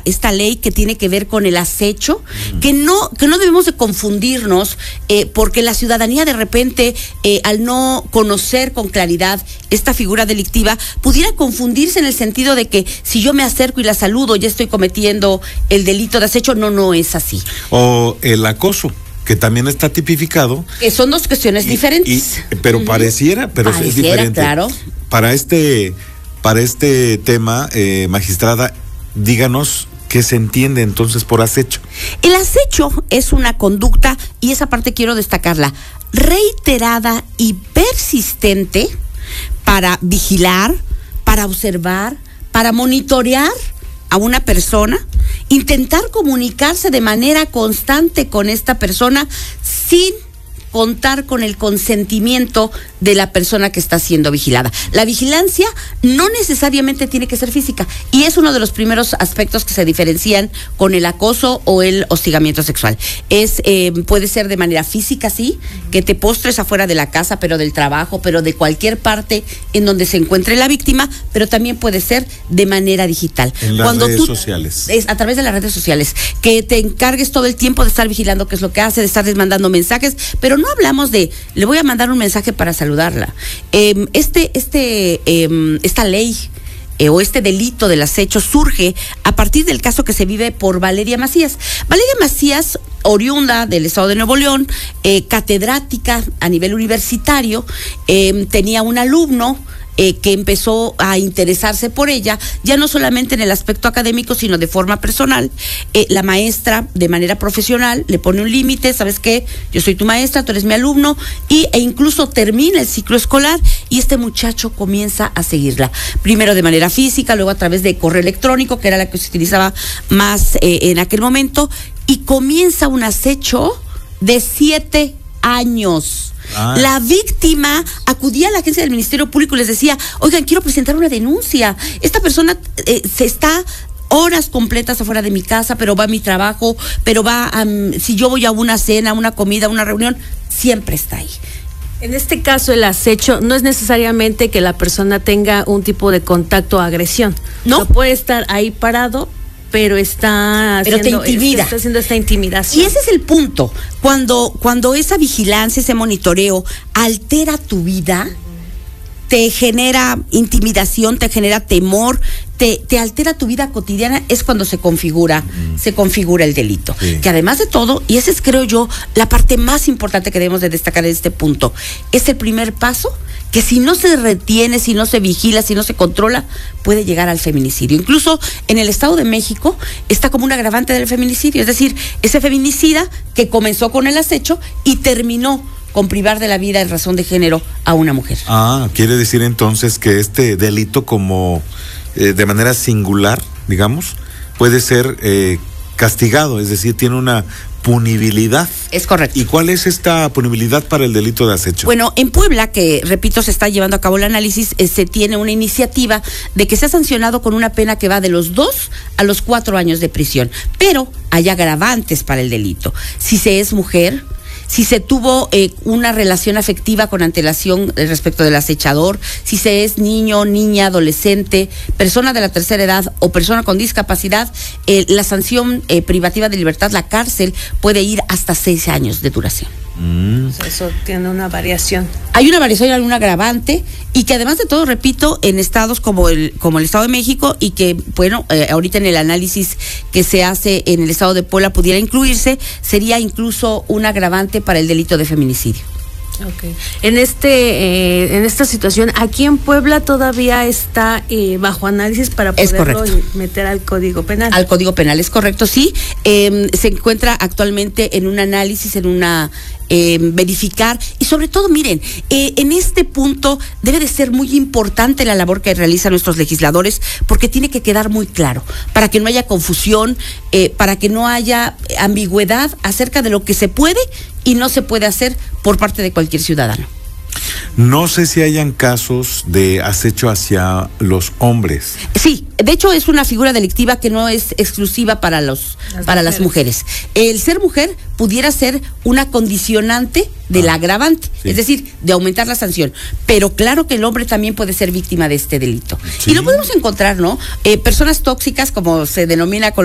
esta ley que tiene que ver con el acecho, que no debemos de confundirnos, porque la ciudadanía de repente, al no conocer con claridad esta figura delictiva, pudiera confundirse en el sentido de que si yo me acerco y la saludo, ya estoy cometiendo el delito de acecho. No es así. O el acoso, que también está tipificado. Que son dos cuestiones diferentes. Pero pareciera es diferente. Claro. Para este tema, magistrada, díganos qué se entiende entonces por acecho. El acecho es una conducta, y esa parte quiero destacarla, reiterada y persistente para vigilar, para observar, para monitorear a una persona, intentar comunicarse de manera constante con esta persona sin contar con el consentimiento de la persona que está siendo vigilada. La vigilancia no necesariamente tiene que ser física, y es uno de los primeros aspectos que se diferencian con el acoso o el hostigamiento sexual. Puede ser de manera física, sí, que te postres afuera de la casa, pero del trabajo, pero de cualquier parte en donde se encuentre la víctima, pero también puede ser de manera digital. En las redes sociales. A través de las redes sociales, que te encargues todo el tiempo de estar vigilando qué es lo que hace, de estarles mandando mensajes, pero no hablamos de, le voy a mandar un mensaje para saludarla. Esta ley o este delito del acecho surge a partir del caso que se vive por Valeria Macías. Valeria Macías, oriunda del estado de Nuevo León, catedrática a nivel universitario, tenía un alumno que empezó a interesarse por ella, ya no solamente en el aspecto académico, sino de forma personal. La maestra, de manera profesional, le pone un límite: ¿sabes qué? Yo soy tu maestra, tú eres mi alumno, e incluso termina el ciclo escolar, y este muchacho comienza a seguirla. Primero de manera física, luego a través de correo electrónico, que era la que se utilizaba más en aquel momento, y comienza un acecho de 7 años. La víctima acudía a la agencia del Ministerio Público y les decía: oigan, quiero presentar una denuncia. Esta persona se está horas completas afuera de mi casa, pero va a mi trabajo, pero va si yo voy a una cena, una comida, una reunión, siempre está ahí. En este caso, el acecho no es necesariamente que la persona tenga un tipo de contacto o agresión. No, puede estar ahí parado, pero te intimida. Está haciendo esta intimidación. Y ese es el punto. Cuando esa vigilancia, ese monitoreo altera tu vida, te genera intimidación, te genera temor, te altera tu vida cotidiana, es cuando se configura el delito. Sí. Que además de todo, y esa es, creo yo, la parte más importante que debemos de destacar en este punto, es el primer paso, que si no se retiene, si no se vigila, si no se controla, puede llegar al feminicidio. Incluso en el Estado de México está como un agravante del feminicidio, es decir, ese feminicida que comenzó con el acecho y terminó con privar de la vida en razón de género a una mujer. Quiere decir entonces que este delito, como de manera singular, digamos, puede ser castigado, es decir, tiene una punibilidad. Es correcto. ¿Y cuál es esta punibilidad para el delito de acecho? Bueno, en Puebla, que repito, se está llevando a cabo el análisis, se tiene una iniciativa de que se ha sancionado con una pena que va de los 2 a los 4 años de prisión, pero hay agravantes para el delito. Si se es mujer, si se tuvo una relación afectiva con antelación respecto del acechador, si se es niño, niña, adolescente, persona de la tercera edad o persona con discapacidad, la sanción privativa de libertad, la cárcel, puede ir hasta 6 años de duración. O sea, eso tiene una variación. Hay una variación, hay un agravante, y que además de todo, repito, en estados como el Estado de México, y que, bueno, ahorita en el análisis que se hace en el Estado de Puebla pudiera incluirse, sería incluso un agravante para el delito de feminicidio. Okay. En esta situación, aquí en Puebla todavía está bajo análisis para poderlo meter al Código Penal. Al Código Penal, es correcto, sí. Se encuentra actualmente en un análisis, en una verificar, y sobre todo, miren, en este punto debe de ser muy importante la labor que realizan nuestros legisladores, porque tiene que quedar muy claro, para que no haya confusión, para que no haya ambigüedad acerca de lo que se puede y no se puede hacer por parte de cualquier ciudadano. No sé si hayan casos de acecho hacia los hombres. Sí, de hecho es una figura delictiva que no es exclusiva para las mujeres. El ser mujer pudiera ser una condicionante del agravante, sí, es decir, de aumentar la sanción. Pero claro que el hombre también puede ser víctima de este delito. Sí. Y lo podemos encontrar, ¿no? Personas tóxicas, como se denomina